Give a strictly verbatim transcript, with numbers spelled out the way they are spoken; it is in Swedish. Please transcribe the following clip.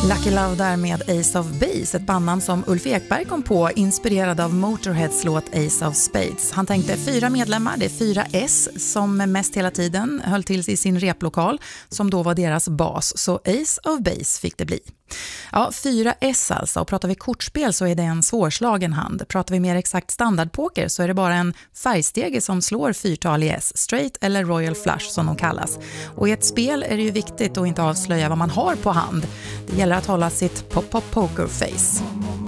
Lucky Love där med Ace of Base, ett bandnamn som Ulf Ekberg kom på, inspirerad av Motorheads låt Ace of Spades. Han tänkte fyra medlemmar, det är fyra S som mest hela tiden höll till i sin replokal, som då var deras bas, så Ace of Base fick det bli. Ja, fyra S alltså, och pratar vi kortspel så är det en svårslagen hand. Pratar vi mer exakt standardpoker så är det bara en färgstege som slår fyrtal i S, straight eller royal flush som de kallas. Och i ett spel är det ju viktigt att inte avslöja vad man har på hand. Det gäller att hålla sitt pop-pop poker face.